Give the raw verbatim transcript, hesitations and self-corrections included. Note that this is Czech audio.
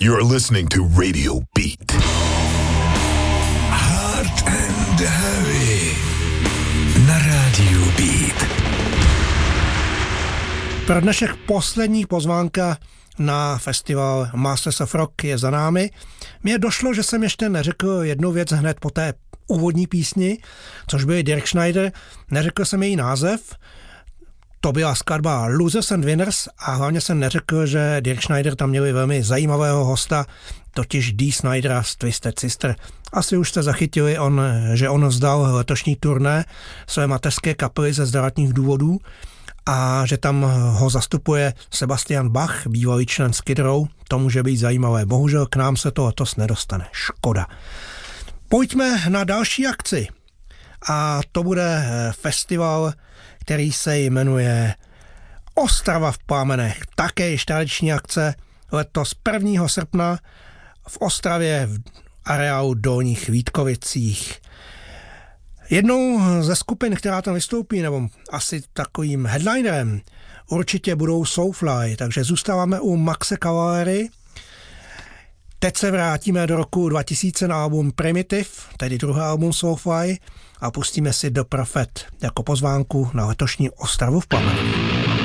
You're listening to Radio Beat. Hard and Heavy na Radio Beat. Pro dnešek poslední pozvánka na festival Masters of Rock je za námi. Mně došlo, že jsem ještě neřekl jednu věc hned po té úvodní písni, což byl Dirk Schneider. Neřekl jsem její název. To byla skladba Losers and Winners a hlavně jsem neřekl, že Dirk Schneider tam měli velmi zajímavého hosta, totiž Dee Snydera z Twisted Sister. Asi už jste zachytili, on, že on vzdal letošní turné své mateřské kapely ze zdravotních důvodů a že tam ho zastupuje Sebastian Bach, bývalý člen Skid Row. To může být zajímavé. Bohužel k nám se to letos nedostane. Škoda. Pojďme na další akci. A to bude festival, který se jmenuje Ostrava v plamenech. Také již tradiční akce letos prvního srpna v Ostravě v areálu Dolních Vítkovicích. Jednou ze skupin, která tam vystoupí, nebo asi takovým headlinerem, určitě budou Soulfly, takže zůstáváme u Maxe Cavalry. Teď se vrátíme do roku dva tisíce na album Primitive, tedy druhé album Soulfly, a pustíme si The Prophet jako pozvánku na letošní Ostravu v plamenech.